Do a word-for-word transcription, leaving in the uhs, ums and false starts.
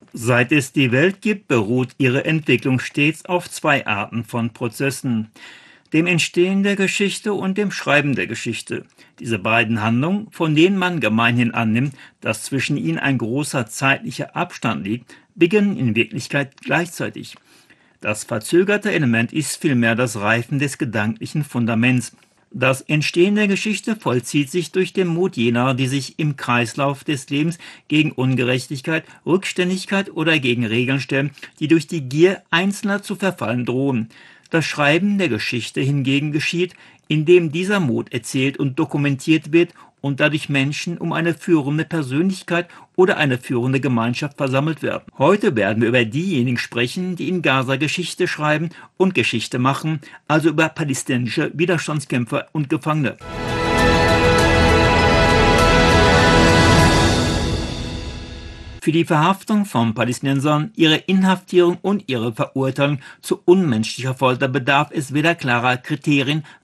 Seit es die Welt gibt, beruht ihre Entwicklung stets auf zwei Arten von Prozessen: dem Entstehen der Geschichte und dem Schreiben der Geschichte. Diese beiden Handlungen, von denen man gemeinhin annimmt, dass zwischen ihnen ein großer zeitlicher Abstand liegt, beginnen in Wirklichkeit gleichzeitig. Das verzögerte Element ist vielmehr das Reifen des gedanklichen Fundaments. Das Entstehen der Geschichte vollzieht sich durch den Mut jener, die sich im Kreislauf des Lebens gegen Ungerechtigkeit, Rückständigkeit oder gegen Regeln stellen, die durch die Gier Einzelner zu verfallen drohen. Das Schreiben der Geschichte hingegen geschieht, indem dieser Mut erzählt und dokumentiert wird und dadurch Menschen um eine führende Persönlichkeit oder eine führende Gemeinschaft versammelt werden. Heute werden wir über diejenigen sprechen, die in Gaza Geschichte schreiben und Geschichte machen, also über palästinensische Widerstandskämpfer und Gefangene. Für die Verhaftung von Palästinensern, ihre Inhaftierung und ihre Verurteilung zu unmenschlicher Folter bedarf es weder klarer Kriterien